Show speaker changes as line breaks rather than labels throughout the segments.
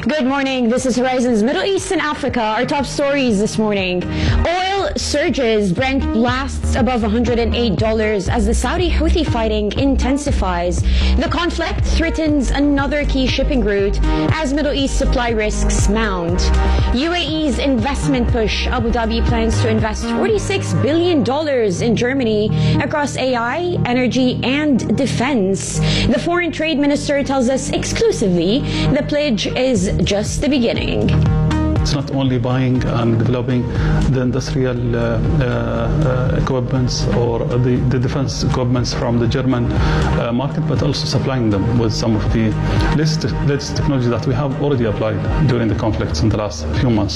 Good morning. This is Horizon's Middle East and Africa. Our top stories this morning. Oil surges. Brent blasts above $108 as the Saudi Houthi fighting intensifies. The conflict threatens another key shipping route as Middle East supply risks mount. UAE's investment push. Abu Dhabi plans to invest $46 billion in Germany across AI, energy, and defense. The foreign trade minister tells us exclusively the pledge is just the beginning.
It's not only buying and developing the industrial equipments or the defense equipments from the German market, but also supplying them with some of the latest technology that we have already applied during the conflicts in the last few months.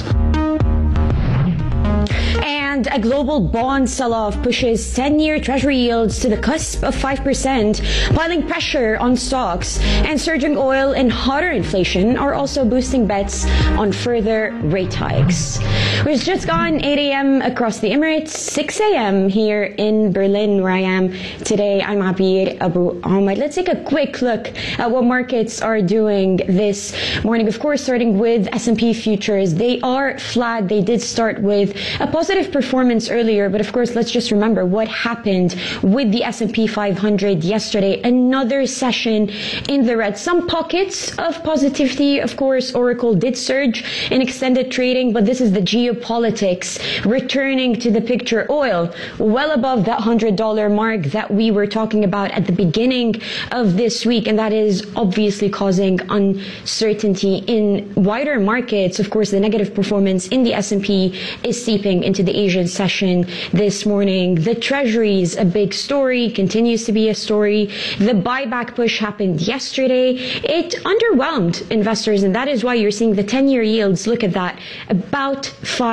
And a global bond sell-off pushes 10-year Treasury yields to the cusp of 5%, piling pressure on stocks. And surging oil and hotter inflation are also boosting bets on further rate hikes. It's just gone 8 a.m. across the Emirates, 6 a.m. here in Berlin, where I am today. I'm Abir Abu Ahmed. Let's take a quick look at what markets are doing this morning. Of course, starting with S&P futures. They are flat. They did start with a positive performance earlier, but of course, let's just remember what happened with the S&P 500 yesterday. Another session in the red. Some pockets of positivity. Of course, Oracle did surge in extended trading, but this is the geopolitics returning to the picture. Oil well above that $100 mark that we were talking about at the beginning of this week, and that is obviously causing uncertainty in wider markets. Of course, the negative performance in the S&P is seeping into the Asian session this morning. The Treasuries, a big story, continues to be a story. The buyback push happened yesterday. It underwhelmed investors, and that is why you're seeing the 10-year yields, look at that, about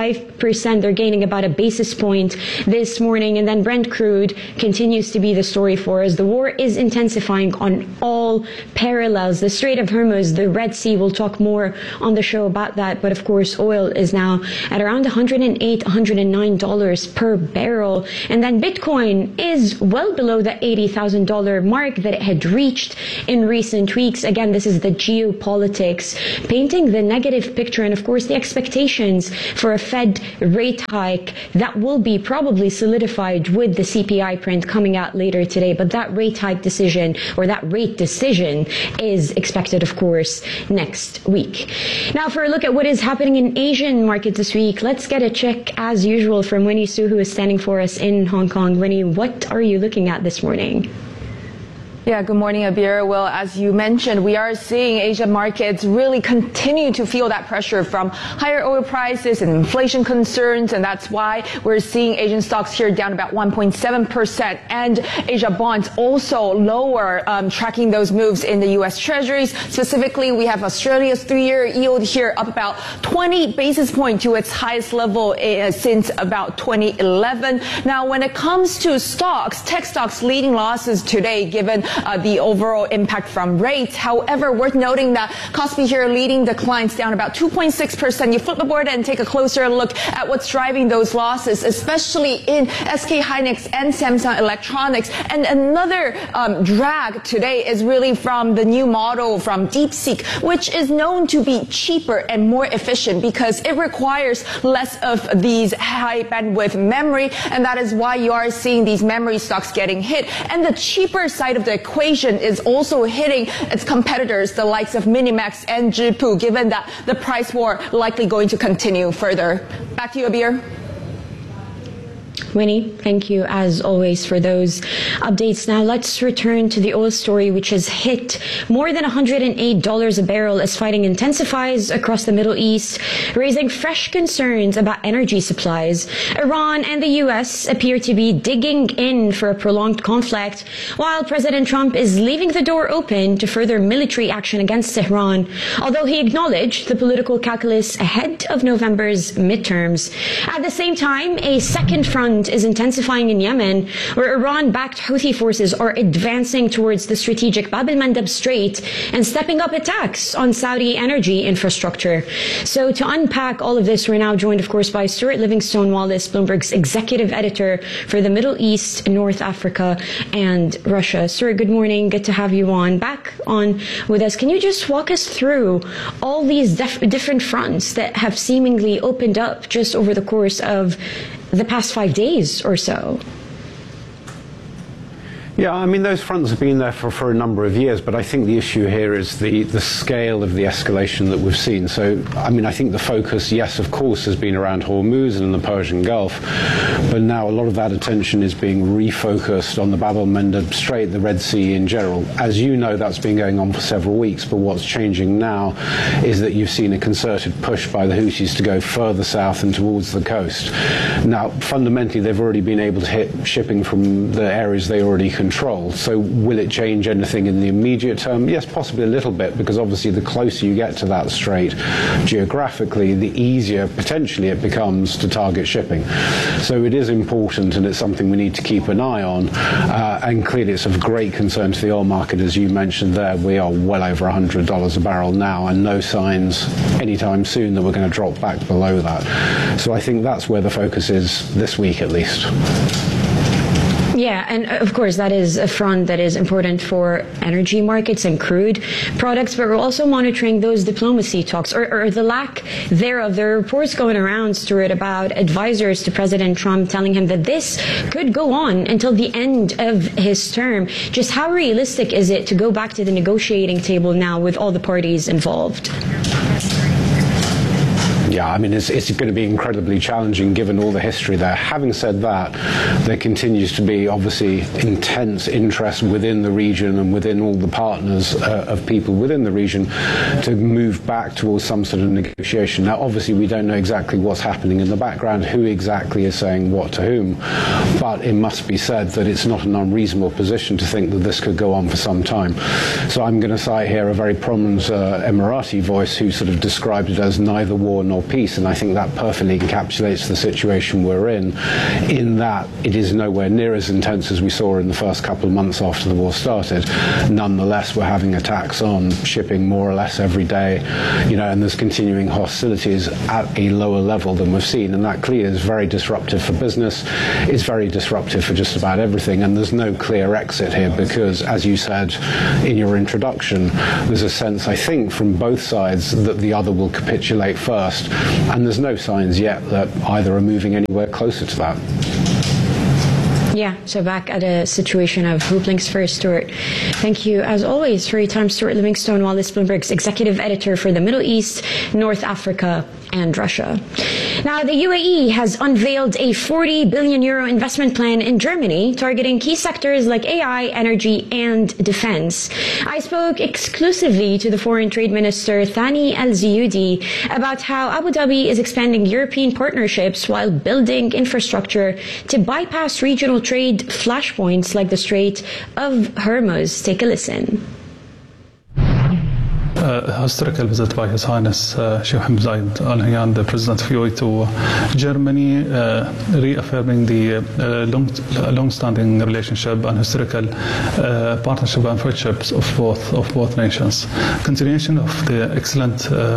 5%. They're gaining about a basis point this morning. And then Brent crude continues to be the story for us. The war is intensifying on all parallels. The Strait of Hormuz, the Red Sea, we'll talk more on the show about that. But of course, oil is now at around $108, $109 per barrel. And then Bitcoin is well below the $80,000 mark that it had reached in recent weeks. Again, this is the geopolitics painting the negative picture, and of course the expectations for a Fed rate hike that will be probably solidified with the CPI print coming out later today. But that rate hike decision, or that rate decision, is expected, of course, next week. Now, for a look at what is happening in Asian markets this week, let's get a check as usual from Winnie Su, who is standing for us in Hong Kong. Winnie, what are you looking at this morning?
Yeah, good morning, Abir. Well, as you mentioned, we are seeing Asian markets really continue to feel that pressure from higher oil prices and inflation concerns, and that's why we're seeing Asian stocks here down about 1.7%, and Asia bonds also lower, tracking those moves in the U.S. Treasuries. Specifically, we have Australia's 3-year yield here up about 20 basis points to its highest level since about 2011. Now, when it comes to stocks, tech stocks leading losses today, given the overall impact from rates. However, worth noting that Kospi here leading declines down about 2.6%. You flip the board and take a closer look at what's driving those losses, especially in SK Hynix and Samsung Electronics. And another drag today is really from the new model from DeepSeek, which is known to be cheaper and more efficient because it requires less of these high bandwidth memory, and that is why you are seeing these memory stocks getting hit. And the cheaper side of the equation is also hitting its competitors, the likes of Minimax and Zhipu, given that the price war likely going to continue further. Back to you, Abir.
Winnie, thank you as always for those updates. Now let's return to the oil story, which has hit more than $108 a barrel as fighting intensifies across the Middle East, raising fresh concerns about energy supplies. Iran and the U.S. appear to be digging in for a prolonged conflict, while President Trump is leaving the door open to further military action against Tehran, although he acknowledged the political calculus ahead of November's midterms. At the same time, a second front front is intensifying in Yemen, where Iran-backed Houthi forces are advancing towards the strategic Bab el-Mandeb Strait and stepping up attacks on Saudi energy infrastructure. So to unpack all of this, we're now joined, of course, by Stuart Livingstone-Wallace, Bloomberg's executive editor for the Middle East, North Africa, and Russia. Stuart, good morning. Good to have you back on with us. Can you just walk us through all these different fronts that have seemingly opened up just over the course of the past 5 days or so?
Yeah, I mean, those fronts have been there for a number of years, but I think the issue here is the scale of the escalation that we've seen. So, I mean, I think the focus, yes, of course, has been around Hormuz and the Persian Gulf, but now a lot of that attention is being refocused on the Bab el-Mandeb Strait, the Red Sea in general. As you know, that's been going on for several weeks, but what's changing now is that you've seen a concerted push by the Houthis to go further south and towards the coast. Now, fundamentally, they've already been able to hit shipping from the areas they already control. So will it change anything in the immediate term? Yes, possibly a little bit, because obviously the closer you get to that strait geographically, the easier potentially it becomes to target shipping. So it is important, and it's something we need to keep an eye on. And clearly it's of great concern to the oil market, as you mentioned there. We are well over $100 a barrel now, and no signs anytime soon that we're going to drop back below that. So I think that's where the focus is this week, at least.
Yeah, and of course that is a front that is important for energy markets and crude products, but we're also monitoring those diplomacy talks, or the lack thereof. There are reports going around, Stuart, about advisors to President Trump telling him that this could go on until the end of his term. Just how realistic is it to go back to the negotiating table now with all the parties involved?
Yeah, I mean, it's going to be incredibly challenging given all the history there. Having said that, there continues to be obviously intense interest within the region and within all the partners of people within the region to move back towards some sort of negotiation. Now, obviously, we don't know exactly what's happening in the background, who exactly is saying what to whom, but it must be said that it's not an unreasonable position to think that this could go on for some time. So I'm going to cite here a very prominent Emirati voice who sort of described it as neither war nor peace, and I think that perfectly encapsulates the situation we're in that it is nowhere near as intense as we saw in the first couple of months after the war started. Nonetheless, we're having attacks on shipping more or less every day, and there's continuing hostilities at a lower level than we've seen, and that clearly is very disruptive for business. It's very disruptive for just about everything, and there's no clear exit here because, as you said in your introduction, there's a sense, I think, from both sides that the other will capitulate first. And there's no signs yet that either are moving anywhere closer to that.
Yeah, so back at a situation of hoop links first, Stuart. Thank you, as always, for your time, Stuart Livingstone-Wallace, Bloomberg's executive editor for the Middle East, North Africa, and Russia. Now, the UAE has unveiled a €40 billion investment plan in Germany, targeting key sectors like AI, energy, and defense. I spoke exclusively to the Foreign Trade Minister, Thani Al-Ziyudi, about how Abu Dhabi is expanding European partnerships while building infrastructure to bypass regional trade flashpoints like the Strait of Hormuz. Take a listen.
Historical visit by His Highness Sheikh Mohammed Zayed Al Nahyan, the President of UAE, to Germany, reaffirming the long-standing relationship and historical partnership and friendships of both nations. Continuation of the excellent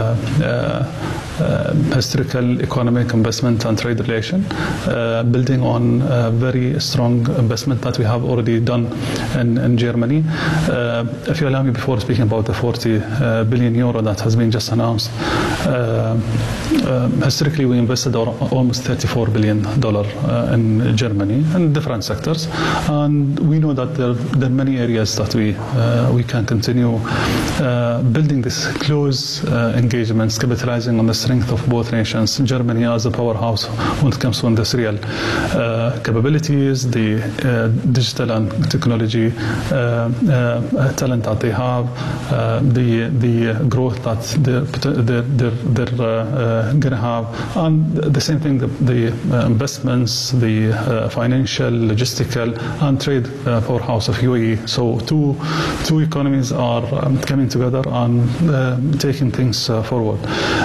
historical economic investment and trade relation, building on very strong investment that we have already done in Germany. If you allow me, before speaking about the €40 billion that has been just announced, historically we invested almost $34 billion in Germany in different sectors, and we know that there are many areas that we can continue building this close engagements, capitalizing on the strength of both nations. Germany as a powerhouse when it comes to industrial capabilities, the digital and technology talent that they have, the growth that they're going to have, and the same thing, the investments, the financial, logistical, and trade powerhouse of UAE. So two economies are coming together and taking things forward. The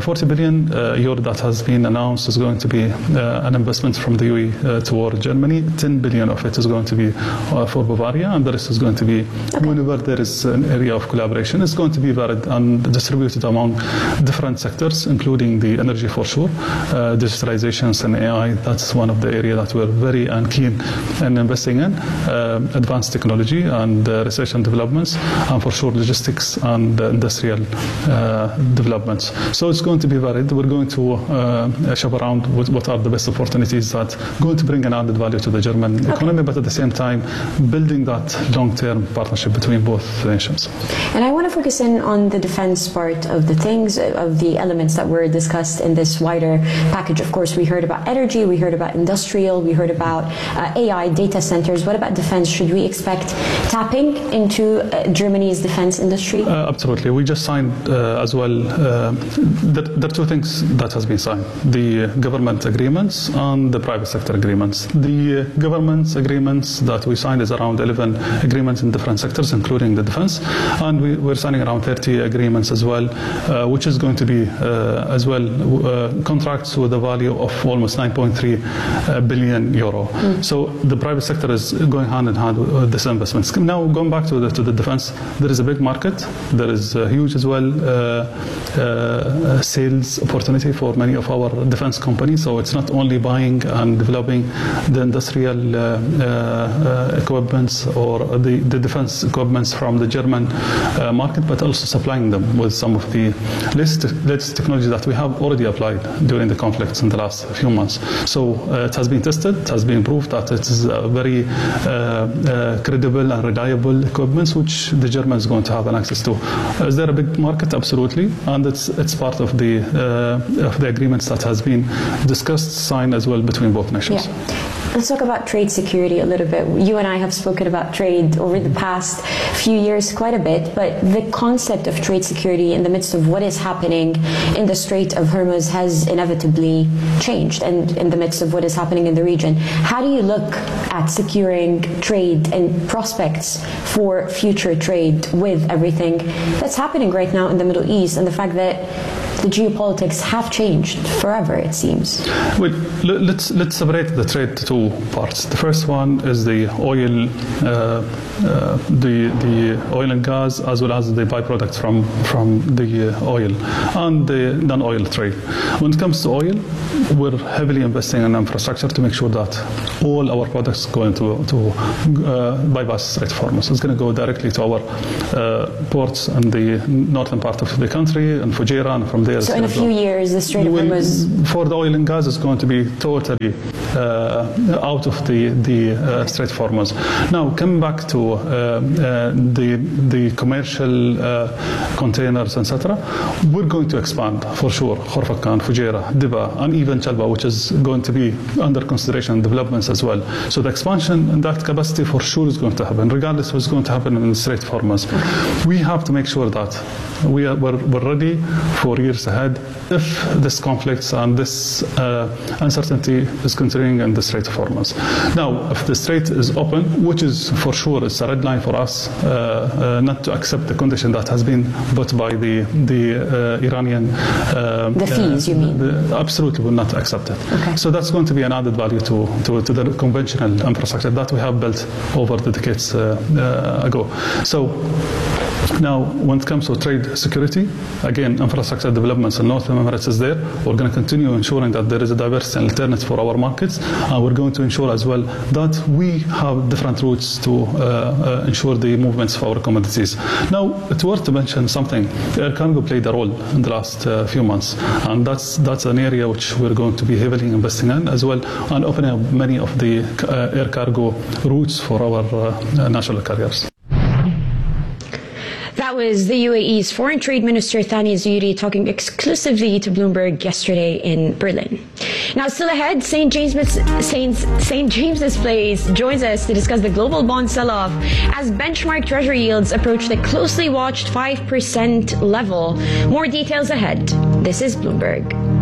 40 billion euro that has been announced is going to be an investment from the UAE toward Germany. 10 billion of it is going to be for Bavaria, and the rest is going to be, whenever there is an area of collaboration, it's going to be varied and distributed among different sectors, including the energy for sure, digitalizations and AI. That's one of the areas that we're very keen in investing in, advanced technology and research and developments, and for sure logistics and industrial developments. So it's going to be varied. We're going to shop around what are the best opportunities that are going to bring an added value to the German economy, but at the same time building that long-term partnership between both nations.
And I want to focus in on the defense part of the things, of the elements that were discussed in this wider package. Of course, we heard about energy, we heard about industrial, we heard about AI, data centers. What about defense? Should we expect tapping into Germany's defense industry?
Absolutely. We just signed as well. There are two things that has been signed: the government agreements and the private sector agreements. The government agreements that we signed is around 11 agreements in different sectors, including the defense, and we're signing around 30 agreements as well, which is going to be as well contracts with a value of almost 9.3 billion euro. So the private sector is going hand in hand with this investments. Now going back to the defense, there is a big market. There is a huge as well sales opportunity for many of our defense companies. So it's not only buying and developing the industrial equipments or the defense equipments from the German market, but also supplying them with some of the latest technology that we have already applied during the conflicts in the last few months. So it has been tested, it has been proved that it is very credible and reliable equipments which the Germans are going to have an access to. Is there a big market? Absolutely, and it's part of the agreements that has been discussed, signed as well between both nations.
Yeah. Let's talk about trade security a little bit. You and I have spoken about trade over the past few years quite a bit, but the concept of trade security in the midst of what is happening in the Strait of Hormuz has inevitably changed, and in the midst of what is happening in the region. How do you look at securing trade and prospects for future trade with everything that's happening right now in the Middle East and the fact that the geopolitics have changed forever, it seems?
Well, let's separate the trade to two parts. The first one is the oil, the oil and gas, as well as the byproducts from the oil and the non-oil trade. When it comes to oil, we're heavily investing in infrastructure to make sure that all our products go into bypass Strait of Hormuz. It's going to go directly to our ports in the northern part of the country, and Fujairah, and from there.
So in a few years, the Strait of Hormuz,
for the oil and gas, is going to be totally out of the Strait of Hormuz. Now, coming back to the commercial containers, etc., we're going to expand for sure. Khorfakan, Fujairah, Diba, and even Chalba, which is going to be under consideration and developments as well. So the expansion in that capacity for sure is going to happen, regardless of what's going to happen in the Strait of Hormuz. We have to make sure that we're ready for years ahead if this conflicts and this uncertainty is continuing in the Strait of Hormuz. Now, if the strait is open, which is for sure it's a red line for us, not to accept the condition that has been put by the Iranian.
The fees, you mean?
Absolutely will not accept it.
Okay.
So that's going to be an added value to the conventional infrastructure that we have built over the decades ago. So now, when it comes to trade security, again, infrastructure developments in Northern Emirates is there. We're going to continue ensuring that there is a diverse and alternative for our markets, and we're going to ensure as well that we have different routes to ensure the movements for our commodities. Now, it's worth to mention something. Air cargo played a role in the last few months, and that's an area which we're going to be heavily investing in as well, and opening up many of the air cargo routes for our national carriers.
That was the UAE's Foreign Trade Minister Thani Zuyuri talking exclusively to Bloomberg yesterday in Berlin. Now, still ahead, St. James's Place joins us to discuss the global bond sell-off as benchmark treasury yields approach the closely watched 5% level. More details ahead. This is Bloomberg.